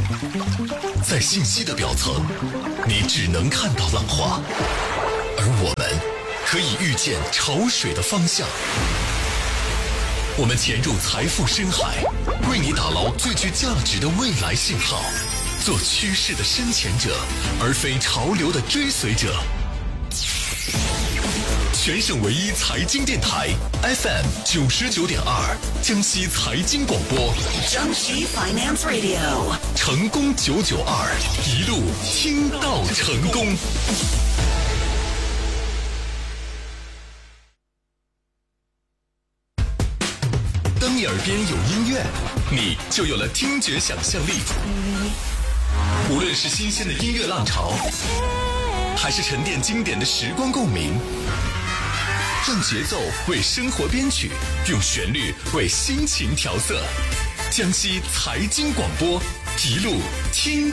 在信息的表层，你只能看到浪花，而我们可以预见潮水的方向。我们潜入财富深海，为你打捞最具价值的未来信号，做趋势的深潜者，而非潮流的追随者。全省唯一财经电台 FM 99.2，江西财经广播， 江西 Finance Radio， 成功992，一路听到成功。当你耳边有音乐，你就有了听觉想象力。无论是新鲜的音乐浪潮，还是沉淀经典的时光共鸣，用节奏为生活编曲，用旋律为心情调色。江西财经广播，一路听